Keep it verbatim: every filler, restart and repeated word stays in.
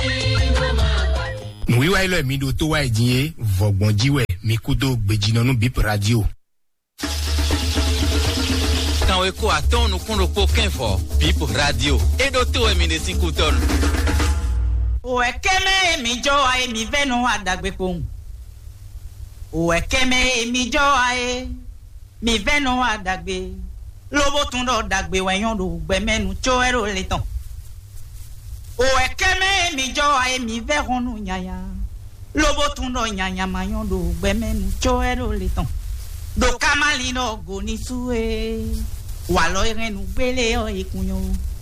Nous y le mi do to wa edie vogbon jiwe mi kudo gbejina nu bip radio. Quand we ko aton nu kun ro po kenfo bip radio. E do to e mi ne sin kuton. O ekeme mi jo ai mi venu adagbe kon. O ekeme mi jo ai mi venu adagbe. Lobo tun do dagbe weyon do gbe menu cho ero leton. O ekeme mi jo ai mi veronu nyaya. Lobo tun do nyaya mayon do gbe menu cho ero leton. Do kamali no go ni sue. Wa lo irenu gbele o ikunyo.